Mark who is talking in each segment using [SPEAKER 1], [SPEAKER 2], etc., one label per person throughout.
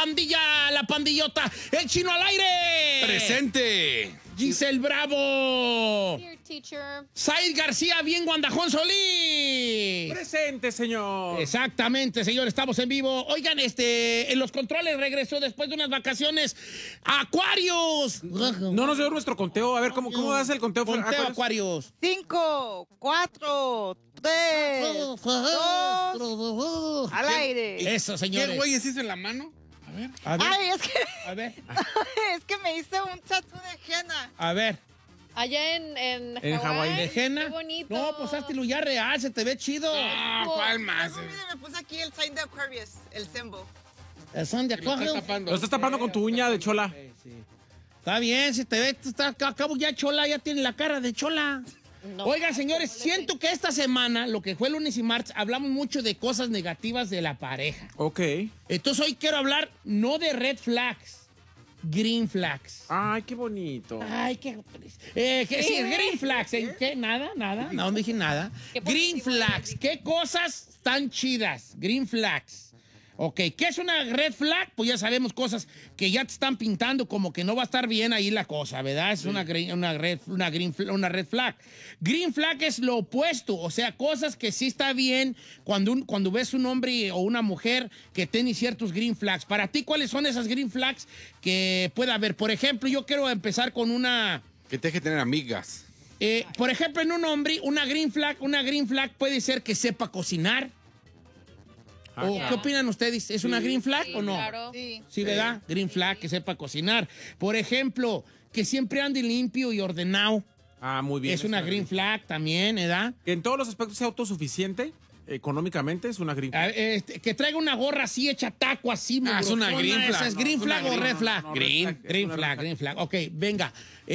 [SPEAKER 1] pandilla, la pandillota. El Chino al aire.
[SPEAKER 2] ¡Presente!
[SPEAKER 1] Giselle Bravo.
[SPEAKER 3] Here, teacher.
[SPEAKER 1] Said García, bien Guandajón Solís.
[SPEAKER 4] Presente, señor.
[SPEAKER 1] Exactamente, señor, estamos en vivo. Oigan, en los controles regresó después de unas vacaciones Aquarius.
[SPEAKER 4] No nos dio nuestro conteo. A ver, ¿cómo hace el conteo?
[SPEAKER 1] Conteo Aquarius.
[SPEAKER 5] 5, 4, 3, 2, al aire.
[SPEAKER 1] Eso,
[SPEAKER 2] ¿Qué
[SPEAKER 1] señores.
[SPEAKER 2] güeyes hizo en la mano?
[SPEAKER 1] A ver,
[SPEAKER 5] Ay,
[SPEAKER 1] a ver,
[SPEAKER 5] es que me hice un tatu de henna.
[SPEAKER 1] a ver.
[SPEAKER 3] Allá en
[SPEAKER 4] En Hawái.
[SPEAKER 1] ¿De henna?
[SPEAKER 3] Qué bonito.
[SPEAKER 1] No, pues háztelo ya real, se te ve chido.
[SPEAKER 2] Ah, ¿cuál más?
[SPEAKER 5] Luego, mire, me puse aquí el sign de Aquarius, el symbol.
[SPEAKER 1] Son de
[SPEAKER 2] Lo
[SPEAKER 1] Aquarius.
[SPEAKER 2] está tapando.
[SPEAKER 4] Lo estás tapando con tu uña de chola.
[SPEAKER 1] Sí. Está bien, si te ve, acabo ya chola, ya tiene la cara de chola.
[SPEAKER 3] No.
[SPEAKER 1] Oigan, señores, siento que esta semana, lo que fue lunes y martes, hablamos mucho de cosas negativas de la pareja.
[SPEAKER 4] Ok.
[SPEAKER 1] Entonces hoy quiero hablar no de red flags, green flags.
[SPEAKER 4] Ay, qué bonito.
[SPEAKER 1] Ay, qué... sí, green flags, ¿en qué? Nada, no dije nada.
[SPEAKER 3] Qué
[SPEAKER 1] Green
[SPEAKER 3] positivo
[SPEAKER 1] flags,
[SPEAKER 3] eres,
[SPEAKER 1] ¿qué cosas están chidas? Green flags. Ok, ¿qué es una red flag? Pues ya sabemos cosas que ya te están pintando como que no va a estar bien ahí la cosa, ¿verdad? Es una red flag. Green flag es lo opuesto, o sea, cosas que sí está bien cuando ves un hombre o una mujer que tiene ciertos green flags. Para ti, ¿cuáles son esas green flags que puede haber? Por ejemplo, yo quiero empezar con una...
[SPEAKER 2] Que te deje tener amigas.
[SPEAKER 1] por ejemplo, en un hombre, una green flag puede ser que sepa cocinar. ¿O
[SPEAKER 3] ya.
[SPEAKER 1] qué opinan ustedes? ¿Es una green flag
[SPEAKER 3] Sí,
[SPEAKER 1] o no?
[SPEAKER 3] claro.
[SPEAKER 5] Sí.
[SPEAKER 1] Sí, ¿verdad? Green flag, que sepa cocinar. Por ejemplo, que siempre ande limpio y ordenado.
[SPEAKER 4] Ah, muy bien.
[SPEAKER 1] Es una green flag también, ¿verdad?
[SPEAKER 4] Que en todos los aspectos sea autosuficiente, económicamente, es una green flag.
[SPEAKER 1] Que traiga una gorra así hecha taco, así.
[SPEAKER 2] Ah, es una
[SPEAKER 1] mugrosona,
[SPEAKER 2] green flag.
[SPEAKER 1] ¿esa ¿Es green
[SPEAKER 2] No, es una
[SPEAKER 1] flag o
[SPEAKER 2] green-
[SPEAKER 1] red flag?
[SPEAKER 4] no,
[SPEAKER 2] Green.
[SPEAKER 1] Green flag. Ok, venga.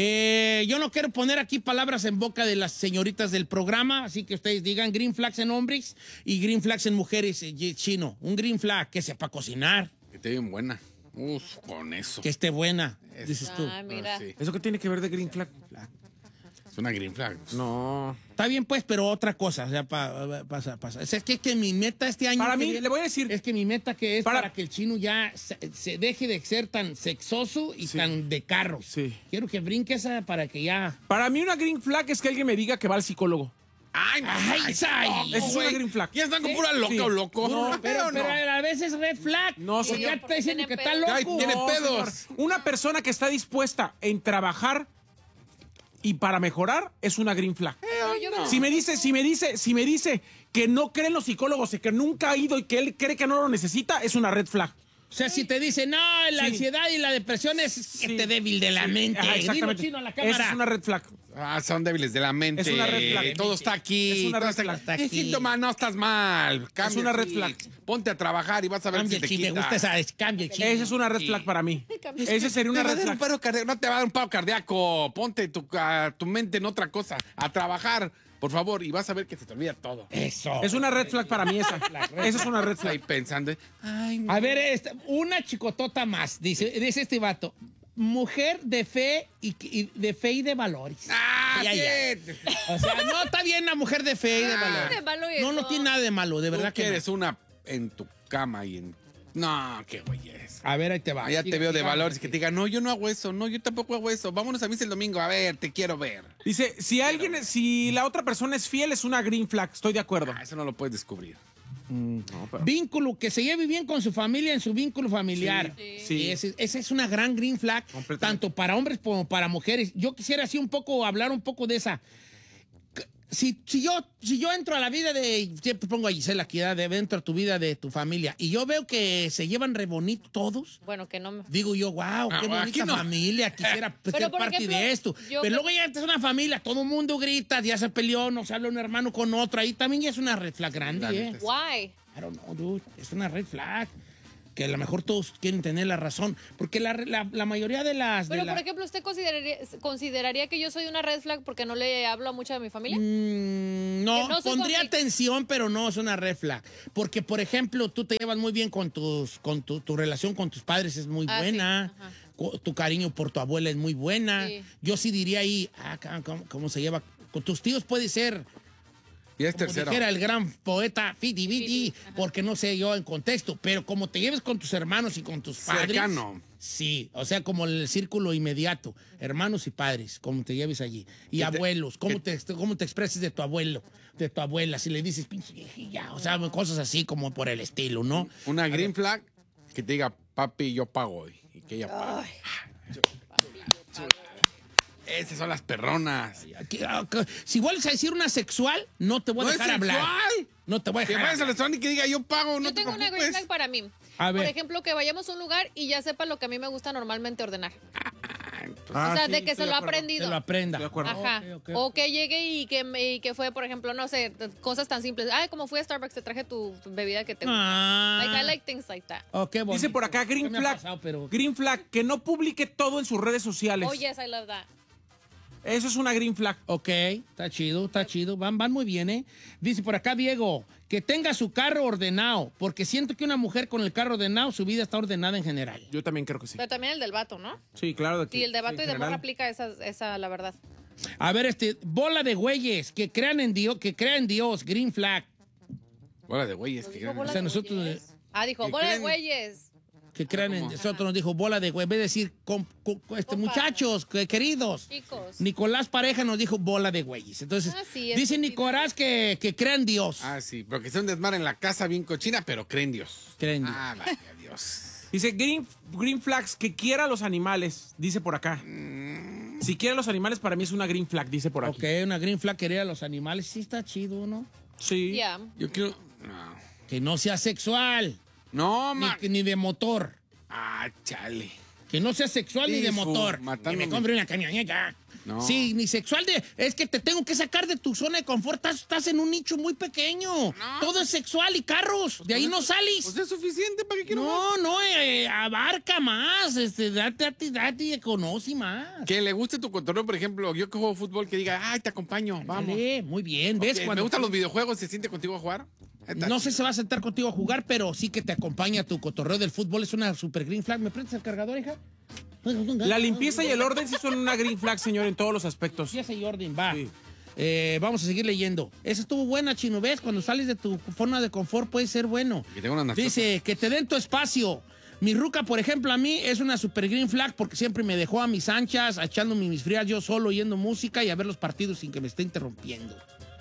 [SPEAKER 1] Yo no quiero poner aquí palabras en boca de las señoritas del programa, así que ustedes digan green flags en hombres y green flags en mujeres, Chino. Un green flag que sepa cocinar,
[SPEAKER 2] Que te bien buena. Uf, con eso.
[SPEAKER 1] que esté buena, dices tú.
[SPEAKER 3] Ah, mira.
[SPEAKER 2] Sí.
[SPEAKER 4] ¿Eso qué tiene que ver de green flag?
[SPEAKER 2] Es una green flag.
[SPEAKER 4] No.
[SPEAKER 1] Está bien, pues, pero otra cosa, o sea, pasa. O sea, es que mi meta este año...
[SPEAKER 4] Para
[SPEAKER 1] que
[SPEAKER 4] mí,
[SPEAKER 1] viene-
[SPEAKER 4] le voy a decir.
[SPEAKER 1] Es que mi meta que es
[SPEAKER 4] Para-
[SPEAKER 1] para que el Chino ya se deje de ser tan sexoso y
[SPEAKER 4] Sí.
[SPEAKER 1] tan de carros.
[SPEAKER 4] Sí.
[SPEAKER 1] Quiero que brinque esa para que ya...
[SPEAKER 4] Para mí, una green flag es que alguien me diga que va al psicólogo.
[SPEAKER 2] ¡Ay,
[SPEAKER 1] ¡Ay, Sai!
[SPEAKER 4] Esa es una green flag.
[SPEAKER 2] Ya están con pura loca
[SPEAKER 4] Sí.
[SPEAKER 2] o loco.
[SPEAKER 4] No,
[SPEAKER 1] Pero a veces red flag.
[SPEAKER 4] No,
[SPEAKER 1] Que
[SPEAKER 4] señor.
[SPEAKER 1] ya está diciendo que está
[SPEAKER 3] Tiene
[SPEAKER 1] loco.
[SPEAKER 2] Ay, tiene
[SPEAKER 4] No,
[SPEAKER 2] pedos.
[SPEAKER 4] señor. Una persona que está dispuesta en trabajar y para mejorar es una green flag. Si me dice que no cree en los psicólogos y que nunca ha ido y que él cree que no lo necesita, es una red flag.
[SPEAKER 1] O sea, si te dice, no, la
[SPEAKER 4] Sí.
[SPEAKER 1] ansiedad y la depresión es
[SPEAKER 4] Sí.
[SPEAKER 1] este débil de la mente.
[SPEAKER 4] Ajá,
[SPEAKER 1] Dilo,
[SPEAKER 4] exactamente.
[SPEAKER 1] Chino, a la cámara.
[SPEAKER 4] Esa es una red flag.
[SPEAKER 2] Ah, son débiles de la mente.
[SPEAKER 4] Es una red flag.
[SPEAKER 2] Todo está aquí.
[SPEAKER 4] Es una
[SPEAKER 2] todo
[SPEAKER 4] red
[SPEAKER 2] está
[SPEAKER 4] flag.
[SPEAKER 1] Está
[SPEAKER 2] ¿Qué
[SPEAKER 1] aquí.
[SPEAKER 2] síntoma? No estás mal. Cambia
[SPEAKER 4] una
[SPEAKER 2] el
[SPEAKER 4] red
[SPEAKER 2] chip.
[SPEAKER 4] flag.
[SPEAKER 2] Ponte a trabajar y vas a ver
[SPEAKER 1] Cambia
[SPEAKER 2] si te
[SPEAKER 1] el chip, me
[SPEAKER 2] quita.
[SPEAKER 1] gusta esa, cambia el chip.
[SPEAKER 4] Esa es una red flag para mí. Esa sería una
[SPEAKER 2] Te va a
[SPEAKER 4] red
[SPEAKER 2] dar un
[SPEAKER 4] flag.
[SPEAKER 2] paro cardíaco. No te va a dar un paro cardíaco. Ponte tu mente en otra cosa. A trabajar, por favor, y vas a ver que se te olvida todo.
[SPEAKER 1] Eso.
[SPEAKER 4] Es una red flag para mí esa. Esa es una red
[SPEAKER 2] Ahí
[SPEAKER 4] flag.
[SPEAKER 2] pensando. Ay, no.
[SPEAKER 1] A ver, una chicotota más, dice este vato. Mujer de fe y de valores.
[SPEAKER 2] Ah,
[SPEAKER 1] Ya, ya.
[SPEAKER 2] sí.
[SPEAKER 1] O sea, no está bien la mujer de fe y de valores.
[SPEAKER 3] de malo
[SPEAKER 1] No
[SPEAKER 3] eso?
[SPEAKER 1] tiene nada de malo, de verdad
[SPEAKER 2] Tú
[SPEAKER 1] que
[SPEAKER 2] quieres
[SPEAKER 1] no.
[SPEAKER 2] una en tu cama y en... No, qué güey es.
[SPEAKER 1] A ver, ahí te va.
[SPEAKER 2] Ya te veo de
[SPEAKER 1] Siga,
[SPEAKER 2] valores
[SPEAKER 1] siga.
[SPEAKER 2] que te digan, no, yo no hago eso, no, yo tampoco hago eso. Vámonos a misa el domingo, a ver, te quiero ver.
[SPEAKER 4] Dice, si la otra persona es fiel, es una green flag. Estoy de acuerdo.
[SPEAKER 2] Ah, eso no lo puedes descubrir.
[SPEAKER 4] No, pero-
[SPEAKER 1] Vínculo, que se lleve bien con su familia en su vínculo familiar.
[SPEAKER 4] Sí.
[SPEAKER 1] Esa es una gran green flag,
[SPEAKER 4] Completamente.
[SPEAKER 1] tanto para hombres como para mujeres. Yo quisiera así hablar un poco de esa. Si yo entro a la vida siempre pongo a Gisela aquí, dentro a tu vida de tu familia, y yo veo que se llevan re bonito todos,
[SPEAKER 3] Bueno, que no me...
[SPEAKER 1] digo yo, wow, qué
[SPEAKER 2] aquí
[SPEAKER 1] bonita
[SPEAKER 2] no.
[SPEAKER 1] familia, quisiera ser
[SPEAKER 3] por
[SPEAKER 1] parte
[SPEAKER 3] ejemplo,
[SPEAKER 1] de esto.
[SPEAKER 3] yo-
[SPEAKER 1] Pero luego ya es una familia, todo el mundo grita, ya se peleó, no se habla un hermano con otro, ahí también ya es una red flag grande,
[SPEAKER 2] La
[SPEAKER 1] ¿eh?
[SPEAKER 2] neta.
[SPEAKER 3] Why?
[SPEAKER 1] I don't know, dude. Es una red flag. Que a lo mejor todos quieren tener la razón. Porque la mayoría de las...
[SPEAKER 3] Pero,
[SPEAKER 1] de la-
[SPEAKER 3] por ejemplo, ¿usted consideraría que yo soy una red flag porque no le hablo a mucha de mi familia?
[SPEAKER 1] no,
[SPEAKER 3] que no soy
[SPEAKER 1] pondría
[SPEAKER 3] conflict-
[SPEAKER 1] atención, pero no es una red flag. Porque, por ejemplo, tú te llevas muy bien con tu relación con tus padres es muy
[SPEAKER 3] Ah,
[SPEAKER 1] buena.
[SPEAKER 3] sí, ajá.
[SPEAKER 1] Tu cariño por tu abuela es muy buena.
[SPEAKER 3] Sí.
[SPEAKER 1] Yo sí diría ahí, ¿cómo se lleva? Con tus tíos puede ser...
[SPEAKER 2] Y es
[SPEAKER 1] como
[SPEAKER 2] tercero.
[SPEAKER 1] dijera el gran poeta Fiti Viti, porque no sé yo en contexto, pero como te lleves con tus hermanos y con tus padres.
[SPEAKER 2] Cercano.
[SPEAKER 1] Sí, o sea, como el círculo inmediato, hermanos y padres, como te lleves allí. Y abuelos, cómo te expreses de tu abuelo, de tu abuela, si le dices pinche viejilla, o sea, cosas así como por el estilo, ¿no?
[SPEAKER 2] Una green flag que te diga, papi, yo pago hoy. Y que ella pague. Esas son las perronas.
[SPEAKER 1] Si vuelves a decir una sexual, no te voy a
[SPEAKER 2] ¡No
[SPEAKER 1] dejar
[SPEAKER 2] es
[SPEAKER 1] hablar.
[SPEAKER 2] sexual!
[SPEAKER 1] No te voy a
[SPEAKER 2] Que
[SPEAKER 1] dejar
[SPEAKER 2] vayas al
[SPEAKER 1] hablar.
[SPEAKER 2] restaurante y que diga, yo pago, no
[SPEAKER 3] Yo
[SPEAKER 2] te
[SPEAKER 3] tengo una green
[SPEAKER 2] preocupes.
[SPEAKER 3] flag para mí.
[SPEAKER 1] A ver.
[SPEAKER 3] Por ejemplo, que vayamos a un lugar y ya sepa lo que a mí me gusta normalmente ordenar.
[SPEAKER 4] Ah,
[SPEAKER 3] o sea,
[SPEAKER 4] sí,
[SPEAKER 3] de que
[SPEAKER 4] estoy
[SPEAKER 3] se lo ha
[SPEAKER 4] acuerdo.
[SPEAKER 3] aprendido.
[SPEAKER 1] Que lo aprenda.
[SPEAKER 4] Estoy de acuerdo.
[SPEAKER 3] Ajá.
[SPEAKER 1] Ok, ok.
[SPEAKER 3] O que llegue y que fue, por ejemplo, no sé, cosas tan simples. Ay, como fui a Starbucks, te traje tu bebida que te gusta.
[SPEAKER 1] Ah.
[SPEAKER 3] Like, I like things like that.
[SPEAKER 1] Oh, qué bonito.
[SPEAKER 4] Dice por acá,
[SPEAKER 1] ¿Qué
[SPEAKER 4] green
[SPEAKER 1] me ha
[SPEAKER 4] flag.
[SPEAKER 1] pasado, pero-
[SPEAKER 4] Green flag, que no publique todo en sus redes sociales.
[SPEAKER 3] Oh, yes, I love that.
[SPEAKER 4] Eso es una green flag.
[SPEAKER 1] Ok, está chido, está chido. Van muy bien, ¿eh? Dice por acá Diego, que tenga su carro ordenado, porque siento que una mujer con el carro ordenado, su vida está ordenada en general.
[SPEAKER 4] Yo también creo que sí.
[SPEAKER 3] Pero también el del vato, ¿no?
[SPEAKER 4] Sí, claro. de que-
[SPEAKER 3] Sí, el de vato
[SPEAKER 4] sí,
[SPEAKER 3] y
[SPEAKER 4] en
[SPEAKER 3] de morra
[SPEAKER 4] general.
[SPEAKER 3] aplica esa, la verdad.
[SPEAKER 1] A ver, bola de güeyes, que crean en Dios, green flag.
[SPEAKER 2] Bola de güeyes. que
[SPEAKER 3] Dijo
[SPEAKER 2] gran-
[SPEAKER 3] bola
[SPEAKER 1] O sea,
[SPEAKER 3] de
[SPEAKER 1] nosotros,
[SPEAKER 3] güeyes. Dijo,
[SPEAKER 2] que
[SPEAKER 3] bola de
[SPEAKER 2] creen-
[SPEAKER 3] güeyes.
[SPEAKER 1] Que crean en
[SPEAKER 2] ¿Cómo?
[SPEAKER 1] nosotros nos dijo bola de güeyes, en vez de decir
[SPEAKER 3] Compa.
[SPEAKER 1] muchachos, queridos.
[SPEAKER 3] Chicos.
[SPEAKER 1] Nicolás Pareja nos dijo bola de güeyes. Entonces,
[SPEAKER 3] Sí, es
[SPEAKER 1] dice
[SPEAKER 3] que sí.
[SPEAKER 1] Nicolás que crea en Dios.
[SPEAKER 2] Ah, sí, pero que sea un desmar en la casa bien cochina, pero creen Dios.
[SPEAKER 1] Creen en Dios.
[SPEAKER 2] Ah, vaya Dios.
[SPEAKER 4] Dice green flags, que quiera a los animales, dice por acá. Si quiere a los animales, para mí es una green flag, dice por aquí.
[SPEAKER 1] Ok, una green flag querer a los animales, sí está chido, ¿no?
[SPEAKER 4] Sí.
[SPEAKER 3] Yeah.
[SPEAKER 2] Yo quiero... No,
[SPEAKER 1] Que no sea sexual,
[SPEAKER 2] no ma...
[SPEAKER 1] ni de motor.
[SPEAKER 2] Ah, chale.
[SPEAKER 1] Que no sea sexual ni de
[SPEAKER 2] Hijo,
[SPEAKER 1] motor. Que
[SPEAKER 2] matándome.
[SPEAKER 1] me compre una camioneta.
[SPEAKER 2] No.
[SPEAKER 1] Sí, ni sexual es que te tengo que sacar de tu zona de confort. Estás en un nicho muy pequeño. Todo es sexual y carros. De ahí no sales.
[SPEAKER 2] Pues es suficiente, ¿para qué quiero más?
[SPEAKER 1] No, abarca más. Date, conoce más.
[SPEAKER 2] Que le guste tu cotorreo, por ejemplo, yo que juego fútbol, que diga, ay, te acompaño, vamos.
[SPEAKER 1] Dale, muy bien. ¿Ves?
[SPEAKER 2] Que
[SPEAKER 1] Cuando
[SPEAKER 2] me gustan los videojuegos, ¿se siente contigo a jugar? Está
[SPEAKER 1] No sé
[SPEAKER 2] chido.
[SPEAKER 1] si se va a sentar contigo a jugar, pero sí que te acompaña tu cotorreo del fútbol. Es una super green flag. ¿Me prendes el cargador, hija?
[SPEAKER 4] La limpieza y el orden sí son una green flag, señor, en todos los aspectos.
[SPEAKER 1] Limpieza y orden, va.
[SPEAKER 4] Sí.
[SPEAKER 1] Vamos a seguir leyendo. Esa estuvo buena, Chino. ¿Ves? Cuando sales de tu zona de confort puede ser bueno.
[SPEAKER 2] Que tenga unas nachosas.
[SPEAKER 1] Dice, que te den tu espacio. Mi ruca, por ejemplo, a mí es una super green flag porque siempre me dejó a mis anchas, echándome mis frías yo solo, oyendo música y a ver los partidos sin que me esté interrumpiendo.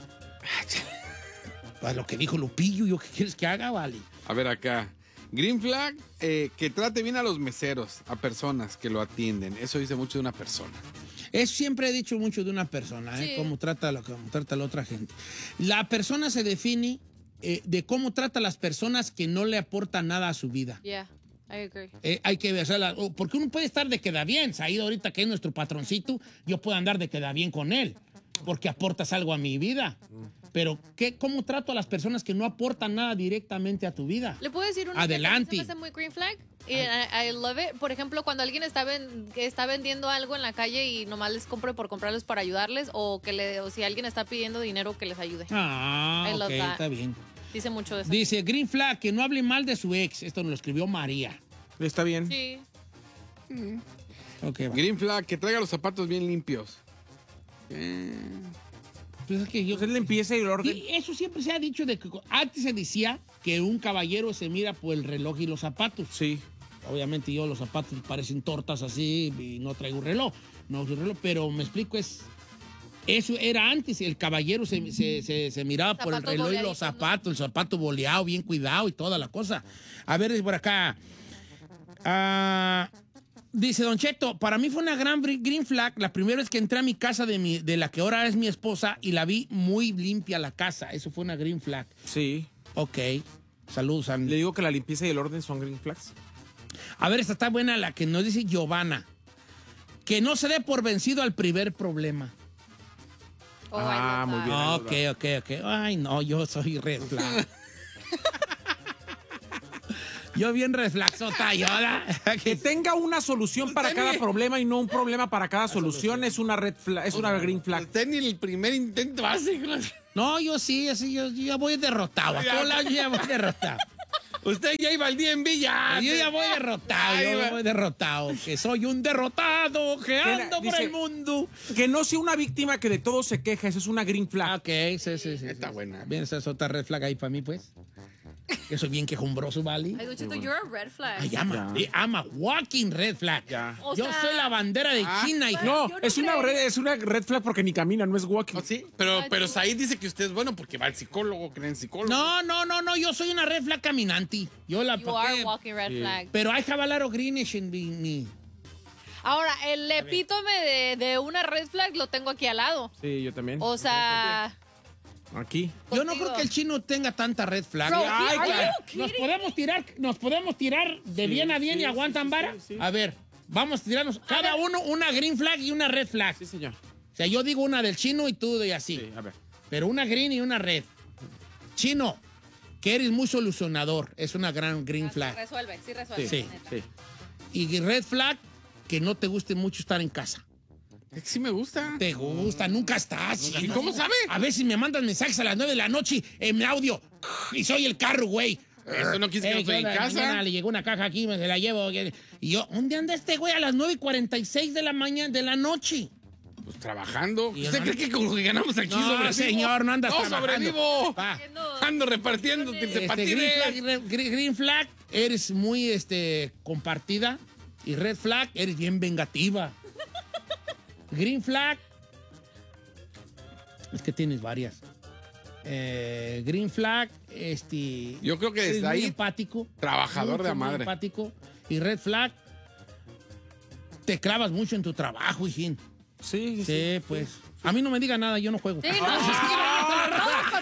[SPEAKER 1] Pues lo que dijo Lupillo, ¿yo qué quieres que haga? Vale.
[SPEAKER 2] A ver acá. Green flag, que trate bien a los meseros, a personas que lo atienden. Eso dice mucho de una persona.
[SPEAKER 1] Eso siempre he dicho mucho de una persona,
[SPEAKER 3] Sí.
[SPEAKER 1] cómo trata a la otra gente. La persona se define de cómo trata a las personas que no le aportan nada a su vida.
[SPEAKER 3] Yeah, I agree.
[SPEAKER 1] Hay que ver, o sea, porque uno puede estar de queda bien. Saído ahorita que es nuestro patroncito, yo puedo andar de queda bien con él, porque aportas algo a mi vida. Pero, ¿cómo trato a las personas que no aportan nada directamente a tu vida?
[SPEAKER 3] ¿Le puedo decir una
[SPEAKER 1] Adelante.
[SPEAKER 3] que se me hace muy green flag? Y I love it. Por ejemplo, cuando alguien que está vendiendo algo en la calle y nomás les compre por comprarles para ayudarles, o si alguien está pidiendo dinero, que les ayude.
[SPEAKER 1] Ah,
[SPEAKER 3] I
[SPEAKER 1] ok,
[SPEAKER 3] love that.
[SPEAKER 1] está bien.
[SPEAKER 3] Dice mucho de eso.
[SPEAKER 1] Dice, green flag, que no hable mal de su ex. Esto nos lo escribió María.
[SPEAKER 4] Está bien.
[SPEAKER 3] Sí.
[SPEAKER 1] Ok, va.
[SPEAKER 2] Green flag, que traiga los zapatos bien limpios.
[SPEAKER 1] Pues es que yo...
[SPEAKER 4] Pues es limpieza y el orden.
[SPEAKER 1] Sí, eso siempre se ha dicho de que antes se decía que un caballero se mira por el reloj y los zapatos.
[SPEAKER 4] Sí.
[SPEAKER 1] Obviamente yo los zapatos parecen tortas así y no traigo un reloj. No uso reloj, pero me explico, eso era antes. El caballero se miraba por el
[SPEAKER 3] Zapatos
[SPEAKER 1] reloj y los
[SPEAKER 3] boleaditos, ¿no?
[SPEAKER 1] zapatos, el zapato boleado, bien cuidado y toda la cosa. A ver, es por acá. Dice Don Cheto, para mí fue una gran green flag la primera vez que entré a mi casa de la que ahora es mi esposa y la vi muy limpia la casa. Eso fue una green flag.
[SPEAKER 4] Sí.
[SPEAKER 1] Ok. Saludos, Andy.
[SPEAKER 4] Le digo que la limpieza y el orden son green flags.
[SPEAKER 1] A ver, esta está buena, la que nos dice Giovanna. Que no se dé por vencido al primer problema.
[SPEAKER 3] Oh, I love
[SPEAKER 4] muy
[SPEAKER 3] that.
[SPEAKER 4] bien.
[SPEAKER 1] Ok. Ay, no, yo soy red flag. Yo bien red flagsota, yo.
[SPEAKER 4] Que tenga una solución para cada problema y no un problema para cada solución es una red flag, es una green flag.
[SPEAKER 2] Usted ni el primer intento hace.
[SPEAKER 1] No, yo sí, así, yo ya voy derrotado. A todos lados yo ya voy derrotado.
[SPEAKER 2] Usted ya iba al DMV ya.
[SPEAKER 1] Yo ya voy derrotado,
[SPEAKER 2] Ay,
[SPEAKER 1] yo
[SPEAKER 2] va.
[SPEAKER 1] voy derrotado. Que soy un derrotado, que ando por
[SPEAKER 4] dice-
[SPEAKER 1] el mundo.
[SPEAKER 4] Que no sea una víctima que de todo se queja, eso es una green flag.
[SPEAKER 1] Ok, sí.
[SPEAKER 2] Está buena.
[SPEAKER 1] Bien, esa es otra red flag ahí para mí, pues. Que soy bien quejumbroso, ¿vale?
[SPEAKER 3] Ay, Don Cheto, you're a red flag.
[SPEAKER 1] Ay, ama, ama, walking red flag.
[SPEAKER 4] Ya.
[SPEAKER 3] O
[SPEAKER 1] Yo
[SPEAKER 3] sea-
[SPEAKER 1] soy la bandera de China y
[SPEAKER 4] No,
[SPEAKER 3] Yo no
[SPEAKER 4] es una
[SPEAKER 3] creo.
[SPEAKER 4] red flag porque ni camina, no es walking.
[SPEAKER 2] ¿Oh, sí? Pero
[SPEAKER 3] Ay,
[SPEAKER 2] Said dice que usted es bueno porque va al psicólogo, cree en psicólogo.
[SPEAKER 1] No, yo soy una red flag caminante. Yo la
[SPEAKER 3] You are walking red flag.
[SPEAKER 1] Pero I have a lot of greenish in me.
[SPEAKER 3] Ahora, el epítome de una red flag lo tengo aquí al lado.
[SPEAKER 4] Sí, yo también.
[SPEAKER 3] O sea,
[SPEAKER 4] Aquí.
[SPEAKER 1] Yo no
[SPEAKER 3] Contigo.
[SPEAKER 1] creo que el chino tenga tanta red flag.
[SPEAKER 3] Bro,
[SPEAKER 1] Ay,
[SPEAKER 3] are
[SPEAKER 1] claro.
[SPEAKER 3] you
[SPEAKER 1] Nos podemos tirar de bien a bien y aguantan vara.
[SPEAKER 4] sí.
[SPEAKER 1] A ver, vamos a tirarnos cada uno una green flag y una red flag.
[SPEAKER 4] Sí, señor.
[SPEAKER 1] O sea, yo digo una del chino y tú y así.
[SPEAKER 4] Sí, a ver.
[SPEAKER 1] Pero una green y una red. Chino, que eres muy solucionador. Es una gran green flag.
[SPEAKER 3] sí resuelve.
[SPEAKER 1] Sí.
[SPEAKER 3] neta.
[SPEAKER 4] Sí.
[SPEAKER 1] Y red flag, que no te guste mucho estar en casa.
[SPEAKER 2] Es que sí me gusta.
[SPEAKER 1] Te gusta, nunca estás.
[SPEAKER 2] ¿Y
[SPEAKER 1] chino.
[SPEAKER 2] cómo sabe?
[SPEAKER 1] A veces me mandan mensajes a las 9 de la noche en audio y soy el carro, güey.
[SPEAKER 2] Eso no quiere decir que no estoy en
[SPEAKER 1] ¿qué onda?
[SPEAKER 2] casa.
[SPEAKER 1] Mañana le llegó una caja aquí, me se la llevo. Y yo, ¿dónde anda este güey a las 9:46 de la mañana, de la noche?
[SPEAKER 2] Pues trabajando.
[SPEAKER 1] Y
[SPEAKER 2] ¿Usted
[SPEAKER 1] hermano-
[SPEAKER 2] cree que con lo que ganamos aquí
[SPEAKER 1] No,
[SPEAKER 2] sobrevivo?
[SPEAKER 1] señor, no andas
[SPEAKER 2] No,
[SPEAKER 1] trabajando.
[SPEAKER 2] sobrevivo.
[SPEAKER 1] Pa.
[SPEAKER 2] Ando repartiendo
[SPEAKER 1] Green
[SPEAKER 2] patines.
[SPEAKER 1] flag, green flag, eres muy compartida. Y red flag, eres bien vengativa. Green flag, es que tienes varias. Green flag,
[SPEAKER 2] Yo creo que
[SPEAKER 1] eres
[SPEAKER 2] desde
[SPEAKER 1] muy
[SPEAKER 2] ahí,
[SPEAKER 1] empático.
[SPEAKER 2] trabajador de la
[SPEAKER 1] muy
[SPEAKER 2] madre.
[SPEAKER 1] empático. Y red flag, te clavas mucho en tu trabajo, hijín.
[SPEAKER 4] Sí.
[SPEAKER 1] Sí, pues. A mí no me diga nada, yo no juego.
[SPEAKER 3] Sí, no.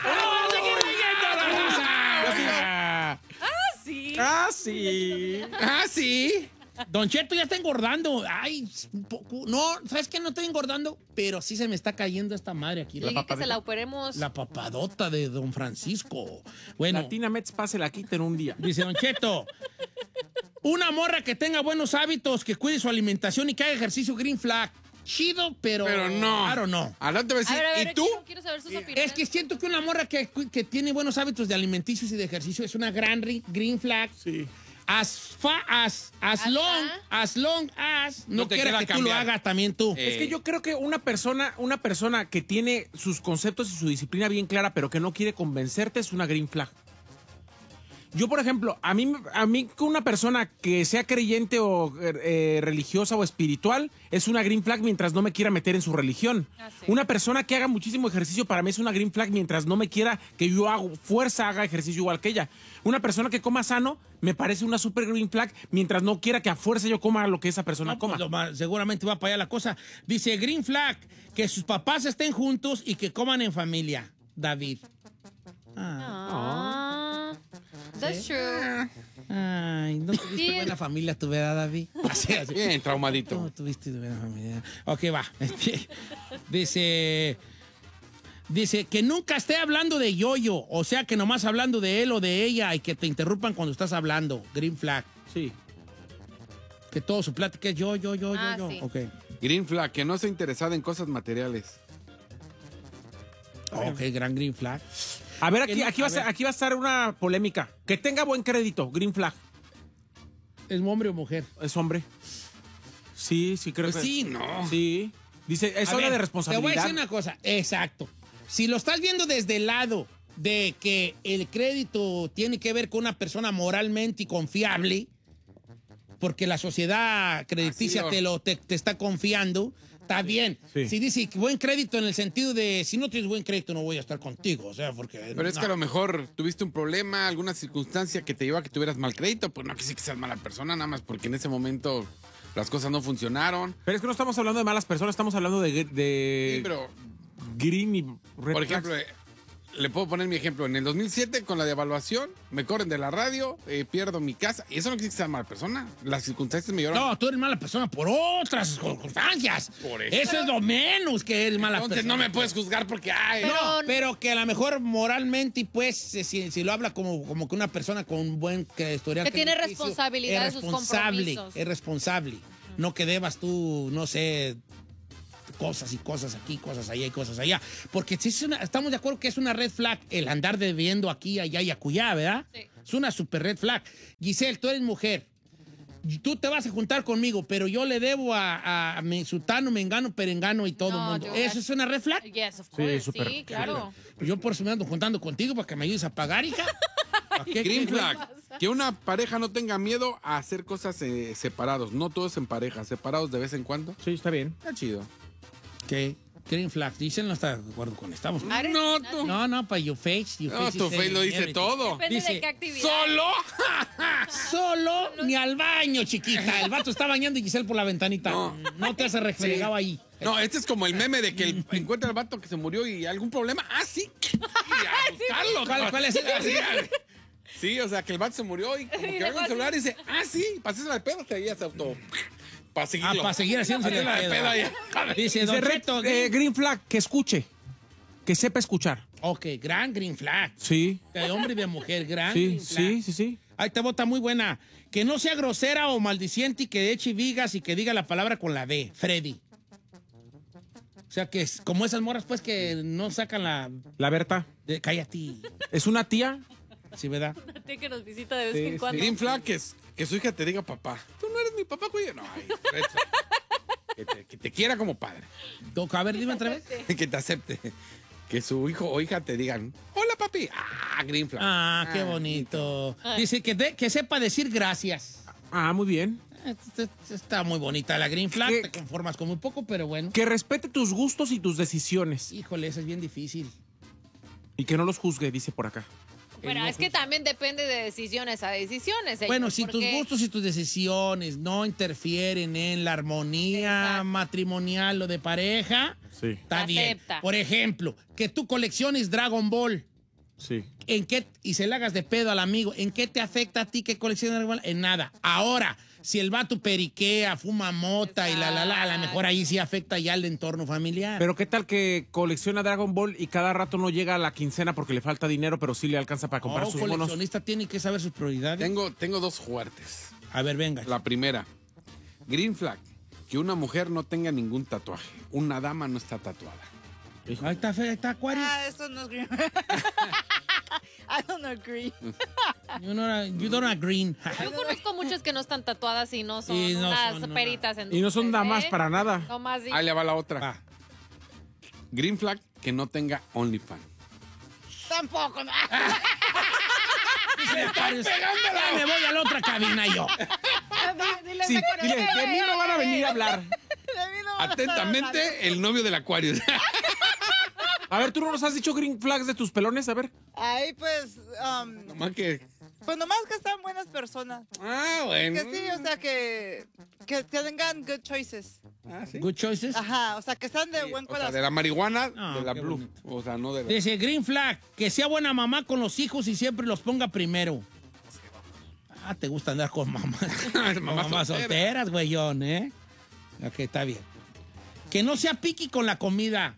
[SPEAKER 3] Sí.
[SPEAKER 4] Ah, sí.
[SPEAKER 2] Ah, sí.
[SPEAKER 1] Don Cheto ya está engordando. Ay, un poco. No, ¿sabes qué? No estoy engordando, pero sí se me está cayendo esta madre aquí.
[SPEAKER 3] Dije que se la operemos.
[SPEAKER 1] La papadota de Don Francisco. Bueno,
[SPEAKER 4] Latina Mets pase la quita en un día.
[SPEAKER 1] dice Don Cheto, una morra que tenga buenos hábitos, que cuide su alimentación y que haga ejercicio, green flag. Chido, pero
[SPEAKER 2] no.
[SPEAKER 1] I don't know.
[SPEAKER 2] Ahora te voy a decir,
[SPEAKER 3] A ver,
[SPEAKER 2] ¿y tú?
[SPEAKER 3] quiero saber sus opiniones.
[SPEAKER 1] Es que siento que una morra que tiene buenos hábitos de alimenticios y de ejercicio es una gran green flag.
[SPEAKER 4] Sí.
[SPEAKER 1] As long as no
[SPEAKER 2] No te
[SPEAKER 1] quiera
[SPEAKER 2] queda
[SPEAKER 1] que tú lo
[SPEAKER 2] cambiar.
[SPEAKER 1] hagas también tú.
[SPEAKER 4] Es que yo creo que una persona que tiene sus conceptos y su disciplina bien clara, pero que no quiere convencerte, es una green flag. Yo, por ejemplo, a mí con una persona que sea creyente o religiosa o espiritual, es una green flag mientras no me quiera meter en su religión.
[SPEAKER 3] Ah, sí.
[SPEAKER 4] Una persona que haga muchísimo ejercicio para mí es una green flag mientras no me quiera que yo haga ejercicio igual que ella. Una persona que coma sano me parece una super green flag mientras no quiera que a fuerza yo coma lo que esa persona
[SPEAKER 1] No,
[SPEAKER 4] coma.
[SPEAKER 1] pues, seguramente va para allá la cosa. Dice green flag, que sus papás estén juntos y que coman en familia. David.
[SPEAKER 3] Ah, that's true.
[SPEAKER 1] Ay, no tuviste
[SPEAKER 3] Sí.
[SPEAKER 1] buena familia tu, ¿verdad, David? Así.
[SPEAKER 2] Bien,
[SPEAKER 1] No
[SPEAKER 2] traumadito.
[SPEAKER 1] tuviste buena familia. Ok, va. Dice que nunca esté hablando de yo-yo, o sea, que nomás hablando de él o de ella y que te interrumpan cuando estás hablando. Green flag.
[SPEAKER 4] Sí.
[SPEAKER 1] Que todo su plática es yo.
[SPEAKER 3] Ah, sí.
[SPEAKER 1] Ok.
[SPEAKER 2] Green flag, que no sea interesada en cosas materiales.
[SPEAKER 1] Ok, gran green flag.
[SPEAKER 4] A ver,
[SPEAKER 1] Que no-
[SPEAKER 4] aquí va a estar una polémica. Que tenga buen crédito, green flag.
[SPEAKER 1] ¿Es hombre o mujer?
[SPEAKER 4] Es hombre. Sí, creo
[SPEAKER 2] Pues
[SPEAKER 4] que
[SPEAKER 2] sí, no.
[SPEAKER 4] Sí. Dice, es
[SPEAKER 1] A
[SPEAKER 4] hora
[SPEAKER 1] ver,
[SPEAKER 4] de
[SPEAKER 1] Te
[SPEAKER 4] responsabilidad.
[SPEAKER 1] voy a decir una cosa. Exacto. Si lo estás viendo desde el lado de que el crédito tiene que ver con una persona moralmente confiable, porque la sociedad crediticia
[SPEAKER 2] Así
[SPEAKER 1] te está confiando, está bien.
[SPEAKER 4] Sí.
[SPEAKER 1] Si dice buen crédito en el sentido de si no tienes buen crédito no voy a estar contigo, o sea, porque...
[SPEAKER 2] Pero es
[SPEAKER 1] no.
[SPEAKER 2] que a lo mejor tuviste un problema, alguna circunstancia que te llevó a que tuvieras mal crédito, pues no que sí que seas mala persona, nada más porque en ese momento las cosas no funcionaron.
[SPEAKER 4] Pero es que no estamos hablando de malas personas, estamos hablando de
[SPEAKER 2] Sí, pero,
[SPEAKER 4] green y red
[SPEAKER 2] por
[SPEAKER 4] flags.
[SPEAKER 2] ejemplo, le puedo poner mi ejemplo. En el 2007, con la devaluación, me corren de la radio, pierdo mi casa. Y eso no quiere decir que sea mala persona. Las circunstancias me llevaron...
[SPEAKER 1] No, tú eres mala persona por otras circunstancias.
[SPEAKER 2] Por eso.
[SPEAKER 1] Eso es lo menos que eres mala
[SPEAKER 2] Entonces
[SPEAKER 1] persona.
[SPEAKER 2] no me puedes juzgar porque... Ay,
[SPEAKER 1] No, pero que a lo mejor moralmente, pues, si lo habla como que una persona con un buen historial
[SPEAKER 3] Que tiene
[SPEAKER 1] crediticio,
[SPEAKER 3] responsabilidad de
[SPEAKER 1] es
[SPEAKER 3] sus
[SPEAKER 1] responsable,
[SPEAKER 3] compromisos.
[SPEAKER 1] es responsable. No que debas tú, no sé, cosas y cosas aquí, cosas allá y cosas allá. Porque si estamos de acuerdo que es una red flag el andar debiendo aquí, allá y acullá, ¿verdad?
[SPEAKER 3] Sí.
[SPEAKER 1] Es una super red flag. Giselle, tú eres mujer. Tú te vas a juntar conmigo, pero yo le debo a mi sutano, mengano, perengano y todo el mundo.
[SPEAKER 3] yo-
[SPEAKER 1] ¿Eso es una red flag?
[SPEAKER 3] Yes, of course.
[SPEAKER 4] súper.
[SPEAKER 3] Sí, claro.
[SPEAKER 1] Yo por eso me ando juntando contigo para que me ayudes a pagar, hija. ¿A qué?
[SPEAKER 2] Green
[SPEAKER 1] ¿Qué?
[SPEAKER 2] flag. Que una pareja no tenga miedo a hacer cosas separados. No todos en pareja, separados de vez en cuando.
[SPEAKER 4] Sí, está bien.
[SPEAKER 2] Está chido.
[SPEAKER 1] ¿Qué? Green flag. Giselle no está de acuerdo con esto.
[SPEAKER 2] No, tú.
[SPEAKER 1] No, para your face.
[SPEAKER 2] No, tu
[SPEAKER 1] is
[SPEAKER 2] face lo dice
[SPEAKER 1] everything.
[SPEAKER 2] todo.
[SPEAKER 3] Depende
[SPEAKER 1] Dice,
[SPEAKER 3] de qué actividad.
[SPEAKER 2] ¿Solo?
[SPEAKER 1] Solo ni al baño, chiquita. El vato está bañando y Giselle por la ventanita. No te hace refregado ahí.
[SPEAKER 2] No, este es como el meme de que encuentra al vato que se murió y algún problema. Ah, sí. Y a buscarlo.
[SPEAKER 1] ¿Cuál es el?
[SPEAKER 2] Sí, o sea, que el vato se murió y como que agarra el celular y dice, ah, sí, pasé al pedo, te se auto. Para seguirlo.
[SPEAKER 1] Para seguir haciéndose el
[SPEAKER 2] Pasé la
[SPEAKER 1] pedo.
[SPEAKER 2] peda y-
[SPEAKER 1] Dice, Don
[SPEAKER 4] Dice,
[SPEAKER 1] Cheto,
[SPEAKER 4] Green flag, que escuche. Que sepa escuchar.
[SPEAKER 1] Ok, gran green flag.
[SPEAKER 4] Sí.
[SPEAKER 1] De hombre y de mujer, gran
[SPEAKER 4] Sí,
[SPEAKER 1] green flag.
[SPEAKER 4] sí.
[SPEAKER 1] Ahí te bota muy buena. Que no sea grosera o maldiciente y que eche vigas y que diga la palabra con la D. Freddy. O sea, que es como esas morras, pues, que no sacan la...
[SPEAKER 4] La Berta.
[SPEAKER 1] Cállate.
[SPEAKER 4] ¿Es una tía?
[SPEAKER 1] Sí, ¿verdad?
[SPEAKER 3] Una tía que nos visita de vez
[SPEAKER 4] Sí,
[SPEAKER 3] en cuando.
[SPEAKER 2] Green flag que su hija te diga papá. Tú no eres mi papá, güey. No, ay, red flag. Que te quiera como padre.
[SPEAKER 1] A ver, dime otra vez.
[SPEAKER 2] Que te acepte. Que su hijo o hija te digan, hola papi. Ah, green flag.
[SPEAKER 1] Ah, qué bonito. Dice que sepa decir gracias.
[SPEAKER 4] Ah, muy bien.
[SPEAKER 1] Está muy bonita la green flag.
[SPEAKER 4] ¿Qué?
[SPEAKER 1] Te conformas con muy poco, pero bueno.
[SPEAKER 4] Que respete tus gustos y tus decisiones.
[SPEAKER 1] Híjole, eso es bien difícil.
[SPEAKER 4] Y que no los juzgue, dice por acá.
[SPEAKER 3] Pero es que también depende de decisiones a decisiones.
[SPEAKER 1] Bueno,
[SPEAKER 3] señor,
[SPEAKER 1] si tus
[SPEAKER 3] porque-
[SPEAKER 1] gustos y tus decisiones no interfieren en la armonía
[SPEAKER 3] Exacto.
[SPEAKER 1] matrimonial o de pareja,
[SPEAKER 4] Sí.
[SPEAKER 1] está bien.
[SPEAKER 3] Acepta.
[SPEAKER 1] Por ejemplo, que tú colecciones Dragon Ball,
[SPEAKER 4] Sí.
[SPEAKER 1] ¿en qué? Y se le hagas de pedo al amigo, ¿en qué te afecta a ti que colecciones Dragon Ball? En nada. Ahora, si el vato periquea, fuma mota y a lo mejor ahí sí afecta ya al entorno familiar.
[SPEAKER 4] Pero ¿qué tal que colecciona Dragon Ball y cada rato no llega a la quincena porque le falta dinero, pero sí le alcanza para comprar sus monos?
[SPEAKER 1] coleccionista tiene que saber sus prioridades.
[SPEAKER 2] Tengo dos fuertes.
[SPEAKER 1] A ver, venga.
[SPEAKER 2] La primera, green flag, que una mujer no tenga ningún tatuaje. Una dama no está tatuada.
[SPEAKER 1] Ahí está, ahí está Acuario.
[SPEAKER 5] Eso no es green. I don't agree.
[SPEAKER 1] You don't agree.
[SPEAKER 3] Yo conozco muchas que no están tatuadas y no son
[SPEAKER 1] Y no
[SPEAKER 3] unas
[SPEAKER 1] son, no,
[SPEAKER 3] peritas.
[SPEAKER 4] Y no son
[SPEAKER 3] entonces,
[SPEAKER 4] damas para nada.
[SPEAKER 3] No más.
[SPEAKER 2] Ahí le va la otra.
[SPEAKER 1] Va.
[SPEAKER 2] Green flag, que no tenga OnlyFans.
[SPEAKER 5] Tampoco. No.
[SPEAKER 1] Dice Acuario, ya me voy a la otra cabina yo.
[SPEAKER 5] Dile,
[SPEAKER 4] Sí, dile, de mí no van a venir a hablar.
[SPEAKER 5] De mí no van a estar hablando.
[SPEAKER 2] Atentamente, el novio del Acuario.
[SPEAKER 4] A ver, ¿tú no nos has dicho green flags de tus pelones? A ver.
[SPEAKER 5] Ay, pues,
[SPEAKER 2] Nomás que...
[SPEAKER 5] pues nomás que están buenas personas.
[SPEAKER 2] Ah, bueno.
[SPEAKER 5] Que sí, o sea, que tengan good choices.
[SPEAKER 2] Ah, sí.
[SPEAKER 1] Good choices.
[SPEAKER 5] Ajá, o sea, que están de buen
[SPEAKER 2] O sea,
[SPEAKER 5] corazón.
[SPEAKER 2] de la marihuana,
[SPEAKER 1] Ah,
[SPEAKER 2] de la
[SPEAKER 1] qué
[SPEAKER 2] blue.
[SPEAKER 1] bonito.
[SPEAKER 2] O sea, no de la...
[SPEAKER 1] Dice Green Flag, que sea buena mamá con los hijos y siempre los ponga primero. Ah, te gusta andar con mamás.
[SPEAKER 2] Mamás
[SPEAKER 1] Mamás
[SPEAKER 2] solteras.
[SPEAKER 1] solteras, güeyón, ¿eh? Ok, está bien. Que no sea piqui con la comida.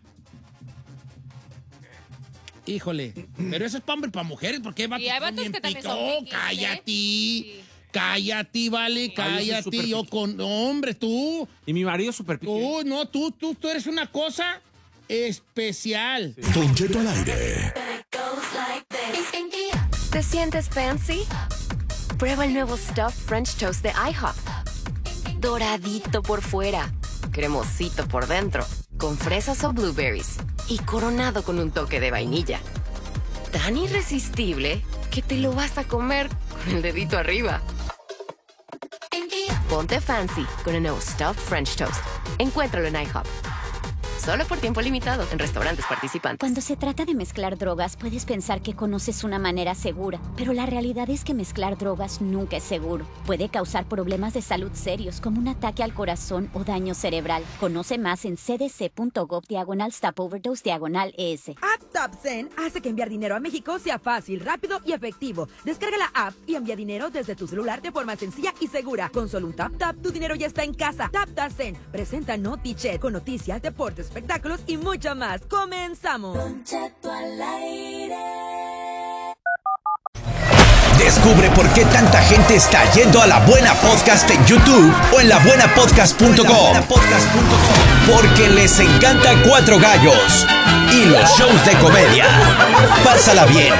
[SPEAKER 1] Híjole, pero eso es para hombre y para mujeres, porque
[SPEAKER 3] Y hay vatos que también son piquis, ¿eh?
[SPEAKER 1] Cállate,
[SPEAKER 3] Sí.
[SPEAKER 1] cállate, vale,
[SPEAKER 4] Ay, yo soy
[SPEAKER 1] cállate.
[SPEAKER 4] súper
[SPEAKER 1] Yo
[SPEAKER 4] piqui.
[SPEAKER 1] con hombre, tú,
[SPEAKER 4] Y mi marido es súper piqui.
[SPEAKER 1] no, tú eres una cosa especial.
[SPEAKER 6] Don Cheto al aire.
[SPEAKER 7] ¿Te sientes fancy? Prueba el nuevo Stuffed French Toast de IHOP. Doradito por fuera, cremosito por dentro, con fresas o blueberries y coronado con un toque de vainilla. Tan irresistible que te lo vas a comer con el dedito arriba. Ponte fancy con el nuevo Stuffed French Toast. Encuéntralo en IHOP. Solo por tiempo limitado en restaurantes participantes.
[SPEAKER 8] Cuando se trata de mezclar drogas, puedes pensar que conoces una manera segura, pero la realidad es que mezclar drogas nunca es seguro. Puede causar problemas de salud serios como un ataque al corazón o daño cerebral. Conoce más en cdc.gov/stopoverdose/ES.
[SPEAKER 9] App TapSend hace que enviar dinero a México sea fácil, rápido y efectivo. Descarga la app y envía dinero desde tu celular de forma sencilla y segura. Con solo un tap, tu dinero ya está en casa. TapSend presenta NotiChat con noticias, deportes, espectáculos y mucho más. ¡Comenzamos!
[SPEAKER 6] Descubre por qué tanta gente está yendo a La Buena Podcast en YouTube o en labuenapodcast.com. Porque les encanta Cuatro Gallos y los shows de comedia. Pásala bien,